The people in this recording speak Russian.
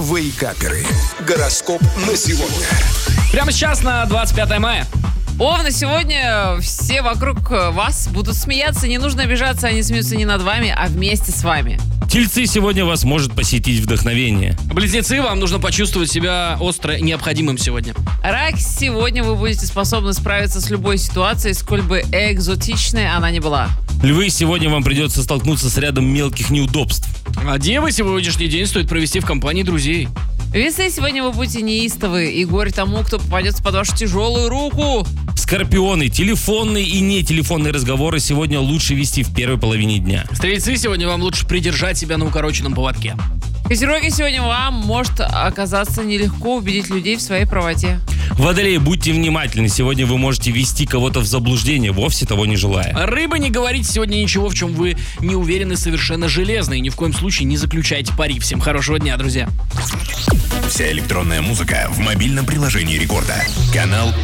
Вейкаперы. Гороскоп на сегодня. Прямо сейчас на 25 мая. Овны, сегодня все вокруг вас будут смеяться. Не нужно обижаться, они смеются не над вами, а вместе с вами. Тельцы, сегодня вас может посетить вдохновение. Близнецы, вам нужно почувствовать себя остро необходимым сегодня. Рак, сегодня вы будете способны справиться с любой ситуацией, сколь бы экзотичной она ни была. Львы, сегодня вам придется столкнуться с рядом мелких неудобств. А девы, сегодняшний день стоит провести в компании друзей. Весы, сегодня вы будете неистовы, и горе тому, кто попадется под вашу тяжелую руку. Скорпионы, телефонные и нетелефонные разговоры сегодня лучше вести в первой половине дня. Стрельцы, сегодня вам лучше придержать себя на укороченном поводке. Козероги, сегодня вам может оказаться нелегко убедить людей в своей правоте. Водолеи, будьте внимательны, сегодня вы можете ввести кого-то в заблуждение, вовсе того не желая. Рыбы, не говорите сегодня ничего, в чем вы не уверены, совершенно железно, и ни в коем случае не заключайте пари. Всем хорошего дня, друзья. Вся электронная музыка в мобильном приложении Рекорда. Канал